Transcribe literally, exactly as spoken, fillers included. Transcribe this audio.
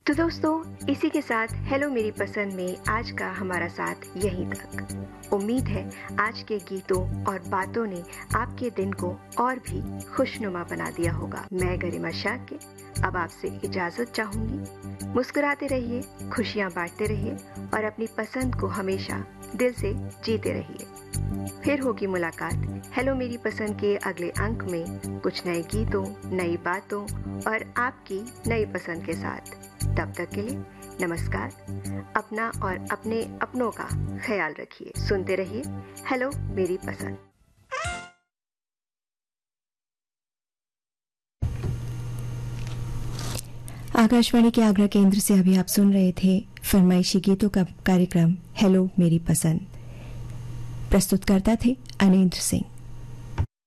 तो दोस्तों, इसी के साथ हेलो मेरी पसंद में आज का हमारा साथ यहीं तक। उम्मीद है आज के गीतों और बातों ने आपके दिन को और भी खुशनुमा बना दिया होगा। मैं गरिमा शाक्य अब आपसे इजाजत चाहूंगी। मुस्कुराते रहिए, खुशियां बांटते रहिए और अपनी पसंद को हमेशा दिल से जीते रहिए। फिर होगी मुलाकात हेलो मेरी पसंद के अगले अंक में कुछ नए गीतों, नई बातों और आपकी नई पसंद के साथ। तब तक के लिए नमस्कार। अपना और अपने अपनों का ख्याल रखिए। सुनते रहिए हेलो मेरी पसंद। आकाशवाणी के आगरा केंद्र से अभी आप सुन रहे थे फरमाइशी गीतों का कार्यक्रम हेलो मेरी पसंद। प्रस्तुतकर्ता थे अनिंद्र सिंह।